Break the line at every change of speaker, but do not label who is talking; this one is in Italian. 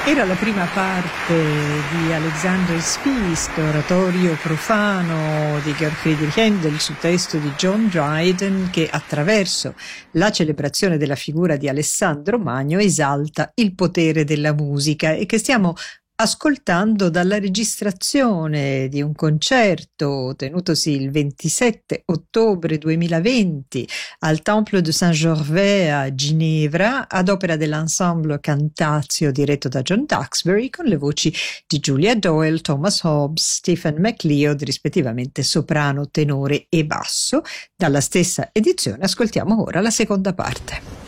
Era la prima parte di Alexander Spieß, oratorio profano di Georg Friedrich Händel su testo di John Dryden, che attraverso la celebrazione della figura di Alessandro Magno esalta il potere della musica e che stiamo ascoltando dalla registrazione di un concerto tenutosi il 27 ottobre 2020 al Temple de Saint-Gervais a Ginevra ad opera dell'Ensemble Cantatio diretto da John Duxbury con le voci di Julia Doyle, Thomas Hobbes, Stephen MacLeod, rispettivamente soprano, tenore e basso. Dalla stessa edizione ascoltiamo ora la seconda parte.